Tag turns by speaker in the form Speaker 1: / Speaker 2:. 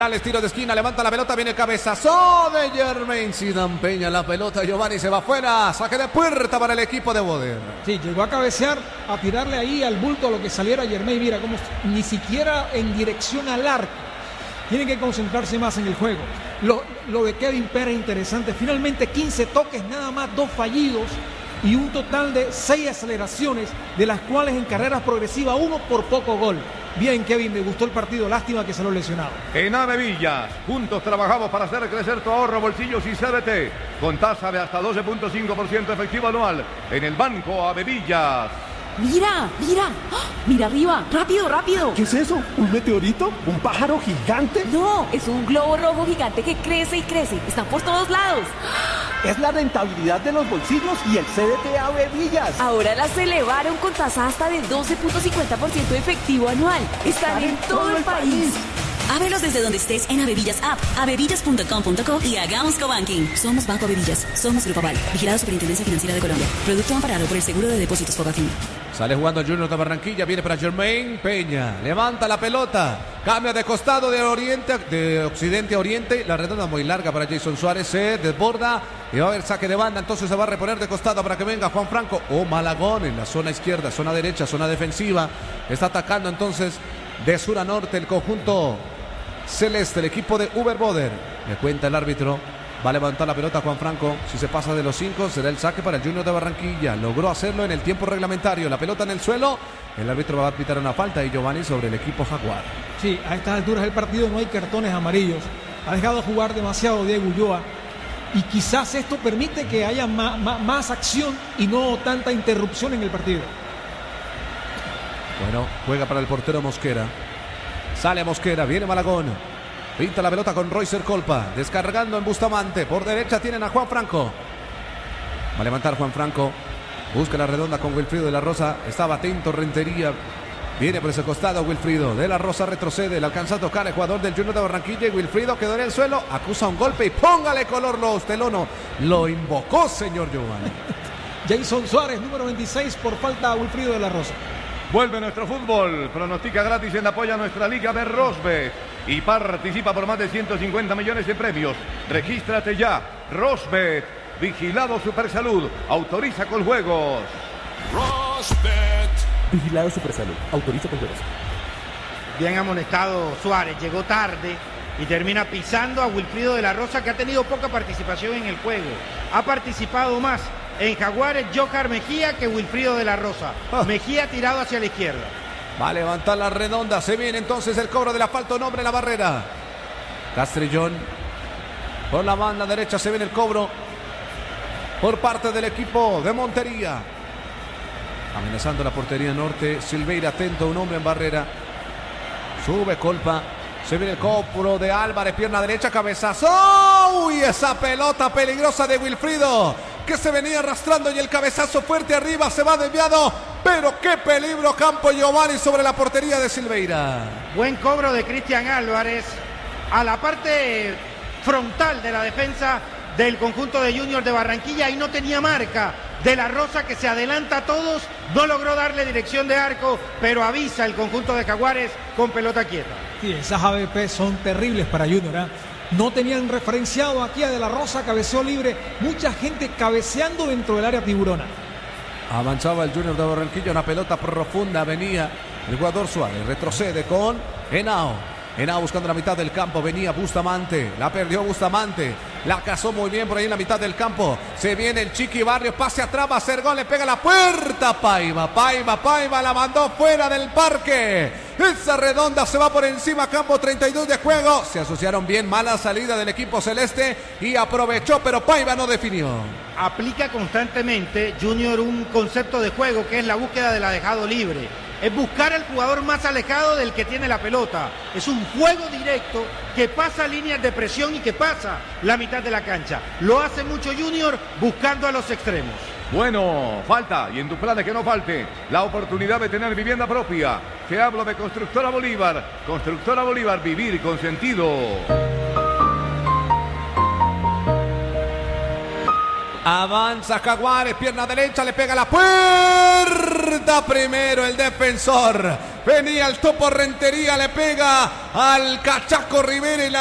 Speaker 1: Al estilo de esquina, levanta la pelota, viene el cabezazo de Jermaine. Si dan Peña la pelota, Giovanni se va afuera. Saque de puerta para el equipo de Boder.
Speaker 2: Sí, llegó a cabecear, a tirarle ahí al bulto a lo que saliera Jermaine. Mira, como ni siquiera en dirección al arco. Tienen que concentrarse más en el juego. Lo de Kevin Pérez es interesante. Finalmente 15 toques, nada más 2 fallidos y un total de 6 aceleraciones, de las cuales en carreras progresivas 1 por poco gol. Bien, Kevin, me gustó el partido, lástima que se lo lesionado.
Speaker 3: En Avevillas, juntos trabajamos para hacer crecer tu ahorro, bolsillos y CBT, con tasa de hasta 12.5% efectivo anual en el Banco Avevillas.
Speaker 4: ¡Mira! ¡Mira! ¡Ah! ¡Mira arriba! ¡Rápido, rápido!
Speaker 5: ¿Qué es eso? ¿Un meteorito? ¿Un pájaro gigante?
Speaker 4: No, es un globo rojo gigante que crece y crece. Están por todos lados.
Speaker 5: Es la rentabilidad de los bolsillos y el CDT Avevillas.
Speaker 4: Ahora las elevaron con tasa hasta de 12.50% efectivo anual. Están en todo el país.
Speaker 6: Ábrelos desde donde estés en Avevillas App, avevillas.com.co y hagamos cobanking. Somos Banco Avevillas, somos Grupo Aval, vigilado Superintendencia Financiera de Colombia. Producto amparado por el Seguro de Depósitos Fogafín.
Speaker 1: Sale jugando el Junior de Barranquilla, viene para Jermaine Peña, levanta la pelota, cambia de costado de occidente a oriente, la redonda muy larga para Jason Suárez, se desborda y va a haber saque de banda, entonces se va a reponer de costado para que venga Juan Franco o Malagón en la zona izquierda, zona derecha, zona defensiva, está atacando entonces de sur a norte el conjunto celeste, el equipo de Uber Boder. Le cuenta el árbitro, va a levantar la pelota Juan Franco, si se pasa de los 5 será el saque para el Junior de Barranquilla, logró hacerlo en el tiempo reglamentario, la pelota en el suelo, el árbitro va a pitar una falta y Giovanni sobre el equipo Jaguar.
Speaker 2: Sí, a estas alturas del partido no hay cartones amarillos, ha dejado jugar demasiado Diego Ulloa y quizás esto permite que haya más acción y no tanta interrupción en el partido.
Speaker 1: Bueno, juega para el portero Mosquera. Sale Mosquera, viene Malagón. Pinta la pelota con Roycer Colpa. Descargando en Bustamante. Por derecha tienen a Juan Franco. Va a levantar Juan Franco. Busca la redonda con Wilfrido de la Rosa. Estaba atento Rentería. Viene por ese costado Wilfrido. De la Rosa retrocede. Le alcanza a tocar el jugador del Junior de Barranquilla. Y Wilfrido quedó en el suelo. Acusa un golpe y póngale color los telono. Lo invocó, señor Giovanni.
Speaker 2: Jason Suárez, número 26, por falta a Wilfrido de la Rosa.
Speaker 3: Vuelve nuestro fútbol, pronostica gratis en apoyo a nuestra liga de Rosbet y participa por más de 150 millones de premios. Regístrate ya, Rosbet, vigilado Supersalud, autoriza con juegos.
Speaker 5: Rosbet, vigilado Supersalud, autoriza con juegos.
Speaker 7: Bien amonestado Suárez, llegó tarde y termina pisando a Wilfrido de la Rosa, que ha tenido poca participación en el juego. Ha participado más en Jaguares Johar Mejía que Wilfrido de la Rosa. Mejía tirado hacia la izquierda.
Speaker 1: Va a levantar la redonda. Se viene entonces el cobro del asfalto. Nombre en la barrera. Castrillón. Por la banda derecha se viene el cobro por parte del equipo de Montería. Amenazando la portería norte. Silveira atento. Un hombre en barrera. Sube Colpa. Se viene el cobro de Álvarez. Pierna derecha. Cabezazo. Uy, esa pelota peligrosa de Wilfrido, que se venía arrastrando, y el cabezazo fuerte arriba, se va desviado, pero qué peligro Campo Giovanni sobre la portería de Silveira.
Speaker 7: Buen cobro de Cristian Álvarez a la parte frontal de la defensa del conjunto de Junior de Barranquilla, y no tenía marca de la Rosa, que se adelanta a todos, no logró darle dirección de arco, pero avisa el conjunto de Jaguares con pelota quieta.
Speaker 2: Sí, esas ABP son terribles para Junior, ¿eh? No tenían referenciado aquí a De la Rosa, cabeceó libre, mucha gente cabeceando dentro del área tiburona.
Speaker 1: Avanzaba el Junior de Barranquilla, una pelota profunda, venía el jugador Suárez, retrocede con Henao. Henao buscando la mitad del campo, venía Bustamante, la perdió Bustamante, la cazó muy bien por ahí en la mitad del campo, se viene el Chiqui Barrio, pase atrás, va a hacer gol, le pega la puerta, Paiva, la mandó fuera del parque, esa redonda se va por encima, campo 32 de juego, se asociaron bien, mala salida del equipo celeste y aprovechó, pero Paiva no definió.
Speaker 7: Aplica constantemente Junior un concepto de juego que es la búsqueda de la dejado libre. Es buscar al jugador más alejado del que tiene la pelota. Es un juego directo que pasa líneas de presión y que pasa la mitad de la cancha. Lo hace mucho Junior buscando a los extremos.
Speaker 3: Bueno, falta, y en tus planes que no falte la oportunidad de tener vivienda propia. Te hablo de Constructora Bolívar. Constructora Bolívar, vivir con sentido.
Speaker 1: Avanza Jaguares, pierna derecha, le pega la puerta primero el defensor. Venía el Topo Rentería, le pega al Cachaco Rivera y la